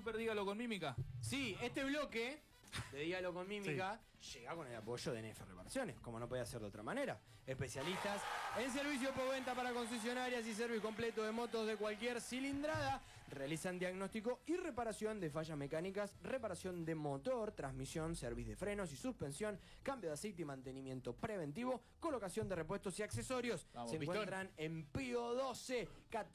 Super Dígalo con Mímica. Sí, este bloque de Dígalo con Mímica llega con el apoyo de NF Reparaciones, como no podía ser de otra manera. Especialistas en servicio postventa para concesionarias y servicio completo de motos de cualquier cilindrada. Realizan diagnóstico y reparación de fallas mecánicas, reparación de motor, transmisión, servicio de frenos y suspensión, cambio de aceite y mantenimiento preventivo, colocación de repuestos y accesorios. Vamos, Se Pistón. encuentran en Pío 12,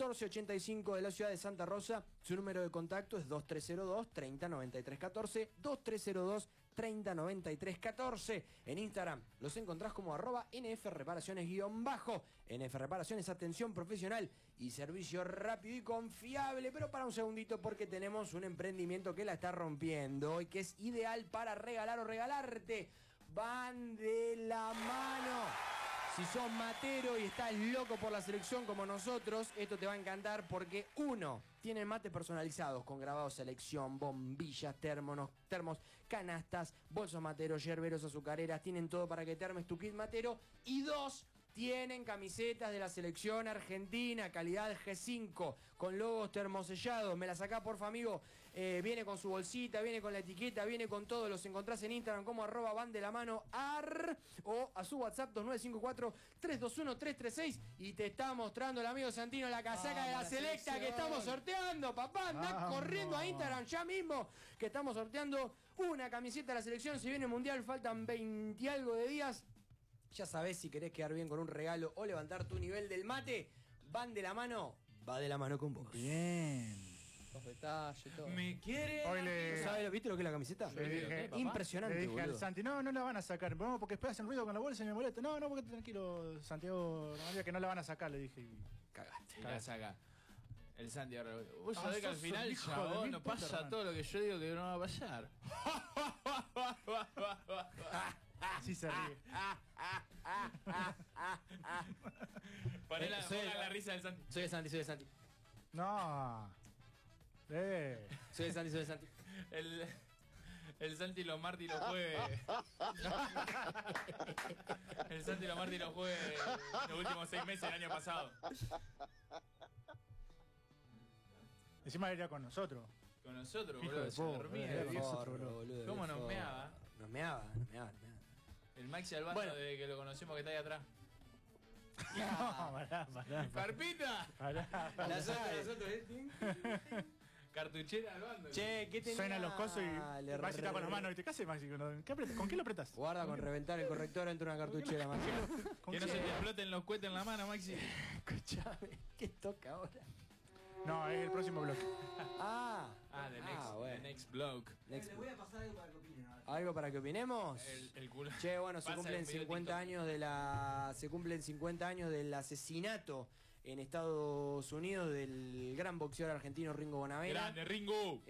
1485 de la ciudad de Santa Rosa. Su número de contacto es 2302 3093 14, 2302 3093 14. En Instagram los encontrás como @NFReparaciones_. NF Reparaciones, atención profesional y servicio rápido y confiable. Pero para un segundito, porque tenemos un emprendimiento que la está rompiendo y que es ideal para regalar o regalarte. Van de la mano. Si sos matero y estás loco por la selección como nosotros, esto te va a encantar porque uno, tienen mates personalizados con grabados selección, bombillas, termos, canastas, bolsos materos, yerberos, azucareras, tienen todo para que te armes tu kit matero. Y dos, tienen camisetas de la selección argentina, calidad G5, con logos termosellados. Me la sacá, porfa, amigo. Viene con su bolsita, viene con la etiqueta, viene con todo. Los encontrás en Instagram como @vandelamanoar o a su WhatsApp 2954-321-336. Y te está mostrando el amigo Santino la casaca de la selecta que estamos sorteando, papá. Anda corriendo a Instagram ya mismo, que estamos sorteando una camiseta de la selección. Si viene el Mundial, faltan 20 y algo de días. Ya sabés, si querés quedar bien con un regalo o levantar tu nivel del mate, Van de la Mano, va de la mano con vos. Bien. Los detalles, todo. ¿Me quiere? Hoy le- ¿Sabes, viste lo que es la camiseta? Le dije- Impresionante, Le dije al boludo. Santi, no la van a sacar. No, porque después hacen ruido con la bolsa y me molesta. No, porque tranquilo, Santiago, no, que no la van a sacar, le dije. Y Cagaste. Y la saca. El Santi ahora. Vos sabés que al sos final, un hijo de chabón, mil no puta, pasa hermano. todo lo que yo digo que no va a pasar. así se ríe. Poné soy pongan el- la risa del Santi. Soy de Santi, soy de Santi. No. Soy de Santi, soy de Santi. El Santi los martes y los jueves. El Santi los martes y los jueves los últimos 6 meses del año pasado. Encima era con nosotros. Con nosotros, Hijo boludo. de Se puta, dormía. boludo. viejo. Forro, boludo. ¿Cómo qué nos forro. meaba? Nos meaba. El Maxi Albano, Bueno. desde que lo conocemos que está ahí atrás. No, pará. ¡Carpita! Pará. Nosotros, Cartuchera Albano. Che, ¿qué tenía? Suenan los cosos y Le Maxi está con las manos. ¿Viste? ¿Qué hace Maxi? ¿Con qué lo apretas? Guarda con reventar el corrector dentro de una cartuchera, Maxi. Que no se te exploten los cohetes en la mano, Maxi. Escuchame, ¿qué toca ahora? No, es el próximo bloque. Ah, The next bloke. Next. Le voy a pasar algo para que opinen ahora. ¿Algo para que opinemos? El culo. Che, bueno, se Pasa cumplen el video 50 TikTok. años de la. Se cumplen 50 años del asesinato en Estados Unidos del gran boxeador argentino Ringo Bonavera. Grande, Ringo.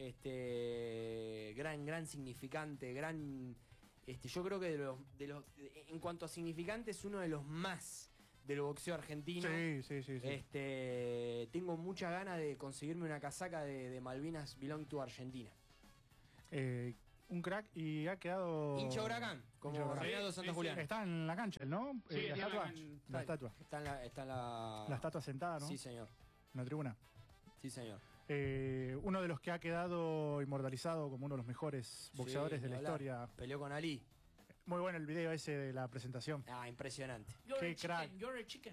Gran significante, yo creo que en cuanto a significante es uno de los más del boxeo argentino. Sí. Tengo mucha ganas de conseguirme una casaca de Malvinas Belong to Argentina. Un crack y ha quedado. Hincha Huracán, como Hincha Huracán. Reinaldo Sí, Santa sí, Julián. Está en la cancha, ¿no? Sí, la está estatua. en La estatua. Está en la. La estatua sentada, ¿no? Sí, señor. En la tribuna. Sí, señor. Uno de los que ha quedado inmortalizado como uno de los mejores boxeadores Sí, de la ni hablar. historia. Peleó con Ali. Muy bueno el video ese de la presentación. Ah, impresionante. Qué crack. You're a chicken.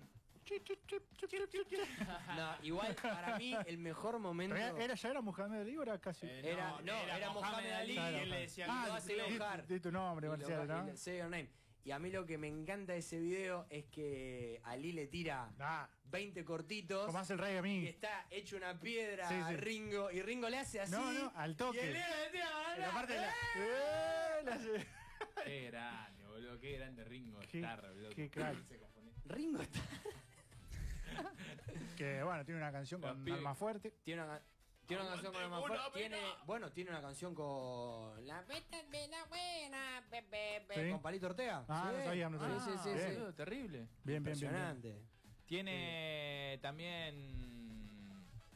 No, igual para mí el mejor momento. ¿Ya era Mohamed Ali o era casi? Era Mohamed Ali. Y él le decía Ah, lo hace enojar. Di tu nombre, Marcial, ¿no? Say your name. Y a mí lo que me encanta de ese video es que Ali le tira Ah, 20 cortitos como hace el rey a y mí. está hecho una piedra Sí, a sí. Ringo y Ringo le hace así. No, al toque. Y el Leo le tira, Pero aparte de le hace- Qué grande, boludo. Qué grande Ringo. Qué- Starr, boludo. qué crack. Se confundió. Ringo está. Que bueno, tiene una canción con Los pibes. alma fuerte. Tiene una canción con Aguante, Alma Fuerte. buena, Tiene una canción con La Beta de la Buena, Sí. con Palito Ortega. Ah, no sabía, no sabía. Sí, sí, Bien. sí. Boludo, terrible. Bien. Impresionante. Tiene también.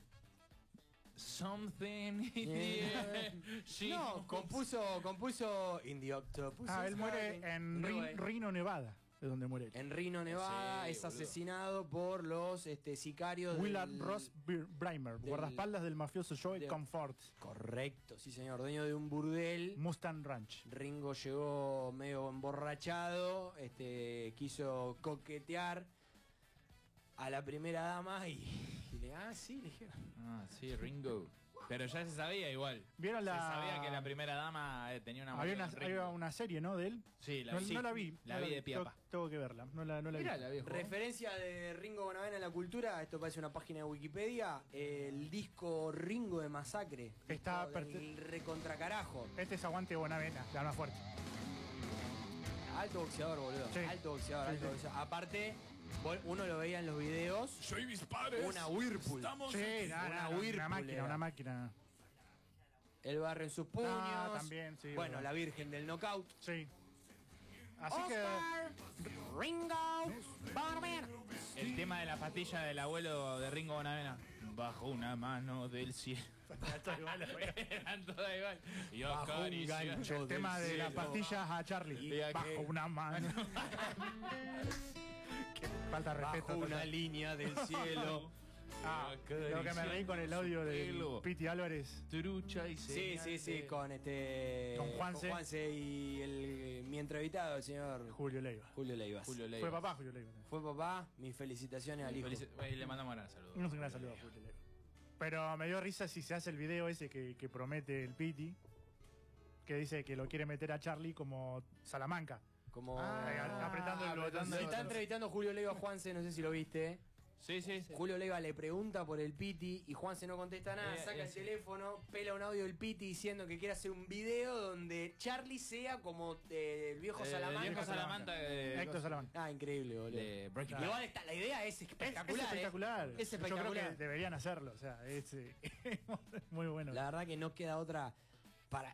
Something in Yeah. the air. She No, moves. compuso In the Octopus. Ah, él muere en Luego, Reno, Nevada. es donde muere él. En Reno, Nevada, Sí, es boludo. asesinado por los sicarios Willard del... Ross Breimer, guardaespaldas del mafioso Joey Comfort. Correcto, sí señor, dueño de un burdel. Mustang Ranch. Ringo llegó medio emborrachado, quiso coquetear a la primera dama y sí, le dijeron. Ah, sí, Ringo. Pero ya se sabía igual. ¿Vieron Se sabía que la primera dama tenía una había mansión en Ringo. una serie, ¿no? De él. Sí, la No, vi. no la vi. La no vi de pie a pa. Tengo que verla. No la vi. Mirala, viejo. Referencia de Ringo Bonavena en la cultura, esto parece una página de Wikipedia, el disco Ringo de Masacre. Está el recontracarajo. Este es Aguante Bonavena, la más fuerte. Alto boxeador, boludo. Sí. Alto boxeador, Sí, alto sí. boxeador. Aparte, uno lo veía en los videos. Soy mis padres. Una Whirlpool. Sí, Una una Whirlpool máquina, era. una máquina. El barrio en sus puños. También, sí. Bueno, verdad. la virgen del knockout. Sí. Así Oscar, Ringo Bonavena. El tema de la pastilla del abuelo de Ringo Bonavena. Bajo una mano del cielo. Eran todas igual. Y Bajo un acaricia. gancho el tema del de las cielo. pastillas a Charlie. Y a Bajo que- una mano. Qué falta de respeto. Bajo una total. línea del cielo. Lo que me reí con el audio de Cielo. Piti Álvarez. Trucha y Sí, sí, con Con Juanse. y mi entrevistado, el señor Julio Leiva. Julio Leivas. Julio Leiva. Fue papá Julio Leiva. Fue papá, mis felicitaciones al hijo. Y le mandamos un gran saludo. Un gran saludo a Julio Leiva. Pero me dio risa si se hace el video ese que promete el Piti, que dice que lo quiere meter a Charlie como Salamanca. Como apretando el botón. se está entrevistando Julio Leiva a Juanse, no sé si lo viste. Sí, sí. Julio Leiva le pregunta por el Piti y Juanse no contesta nada, saca el sí. teléfono, pela un audio del Piti diciendo que quiere hacer un video donde Charlie sea como el viejo Salamanca. El viejo Salamanca de, Héctor Salamanca. Ah, increíble, boludo. de Breaking Bad. Igual la idea es espectacular. Es espectacular. Es Yo creo espectacular. que deberían hacerlo. O sea, es muy bueno. La verdad que no queda otra para...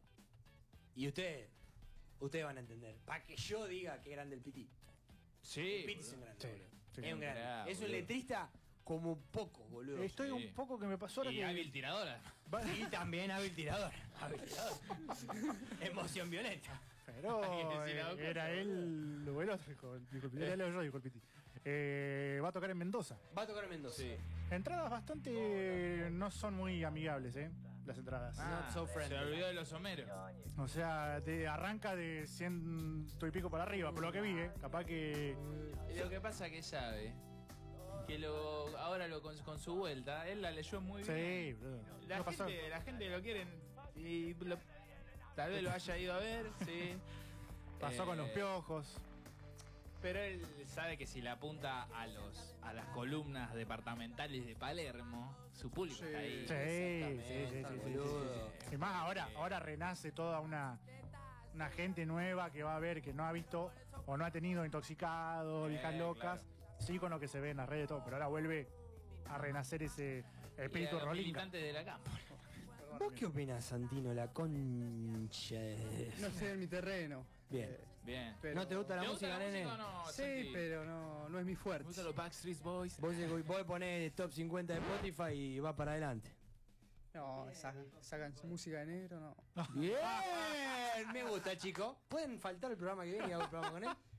Y ustedes van a entender. Para que yo diga que grande el Piti. Sí. El Piti es un grande, Sí, boludo. sí. Es un grande. Bravo, Es un boludo. letrista como poco, boludo. Estoy Sí. un poco que me pasó ahora Y que... hábil tiradora. Y también hábil tirador. Hábil tirador. Emoción violenta. Pero Alguien se la dio era cuenta, él o el otro, dijo el Piti. Era yo, dijo el Piti. Va a tocar en Mendoza. Va a tocar en Mendoza. Sí. Entradas bastante... no son muy amigables, las entradas. Not so friendly. Se olvidó de los someros. O sea, arranca de 100 y pico para arriba, por lo que vi, capaz que... Lo que pasa que sabe que ahora con su vuelta, él la leyó muy bien. Sí, bro. La, No pasó. gente, la gente lo quiere y tal vez lo haya ido a ver, sí. Pasó con los piojos. Pero él sabe que si le apunta a las columnas departamentales de Palermo, su público está ahí. Sí. Y más ahora renace toda una gente nueva que va a ver que no ha visto o no ha tenido intoxicado, viejas locas. Sí, con lo que se ve en las redes y todo, pero ahora vuelve a renacer ese espíritu rolinga. Militantes de la campo. ¿Vos qué opinás, Santino? La concha de... No sé, en mi terreno. Bien. Bien. Pero- ¿No te gusta la ¿Te música, gusta la nene? música o no, Sí, Santi? pero no es mi ¿Te fuerte. gustan los Backstreet Boys? Vos ponés top 50 de Spotify y va para adelante. No, sacan música de negro, no. Bien, me gusta, chico. ¿Pueden faltar el programa que viene y hago el programa con él?